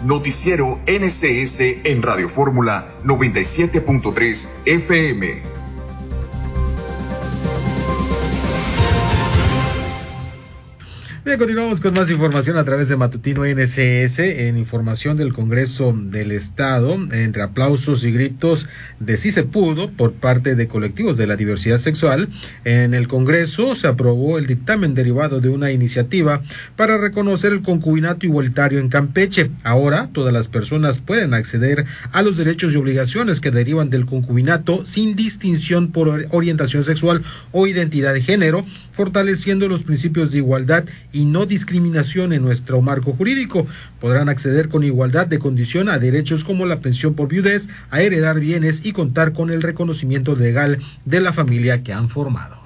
Noticiero NCS en Radio Fórmula 97.3 FM. Bien, continuamos con más información a través de Matutino NCS, en información del Congreso del Estado, entre aplausos y gritos de sí se pudo por parte de colectivos de la diversidad sexual. En el Congreso se aprobó el dictamen derivado de una iniciativa para reconocer el concubinato igualitario en Campeche. Ahora, todas las personas pueden acceder a los derechos y obligaciones que derivan del concubinato sin distinción por orientación sexual o identidad de género, fortaleciendo los principios de igualdad y no discriminación en nuestro marco jurídico. Podrán acceder con igualdad de condición a derechos como la pensión por viudez, a heredar bienes y contar con el reconocimiento legal de la familia que han formado.